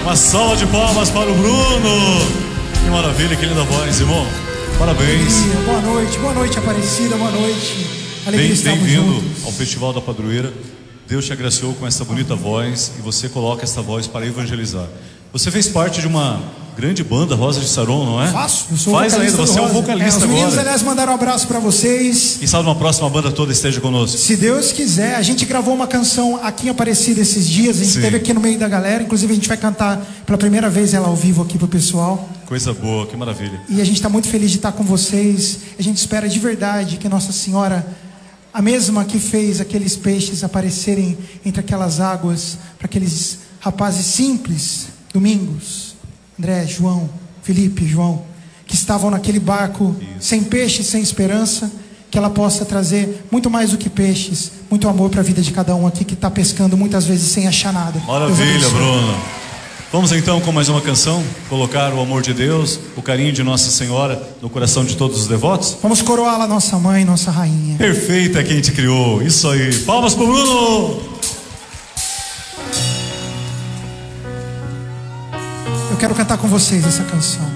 Uma salva de palmas para o Bruno. Que maravilha, que linda voz, irmão. Parabéns. Boa noite, Aparecida, boa noite. Alegria estarmos juntos. Bem-vindo ao Festival da Padroeira. Deus te agraciou com essa bonita voz e você coloca essa voz para evangelizar. Você fez parte de uma grande banda, Rosa de Saron, não é? Faço, eu sou Faz ainda, você é um vocalista agora. Os meninos, aliás, mandaram um abraço para vocês. Quem sabe uma próxima banda toda esteja conosco. Se Deus quiser, a gente gravou uma canção aqui em Aparecida esses dias, a gente esteve aqui no meio da galera, inclusive a gente vai cantar pela primeira vez ela ao vivo aqui pro pessoal. Coisa boa, que maravilha. E a gente está muito feliz de estar com vocês. A gente espera de verdade que Nossa Senhora, a mesma que fez aqueles peixes aparecerem entre aquelas águas, para aqueles rapazes simples, Domingos, André, João, Felipe, João, que estavam naquele barco, sem peixe, sem esperança, que ela possa trazer muito mais do que peixes, muito amor para a vida de cada um aqui que está pescando muitas vezes sem achar nada. Maravilha, Bruno. Vamos então com mais uma canção, colocar o amor de Deus, o carinho de Nossa Senhora no coração de todos os devotos. Vamos coroá-la, nossa mãe, nossa rainha. Perfeita quem te criou, isso aí. Palmas pro Bruno! Eu quero cantar com vocês essa canção.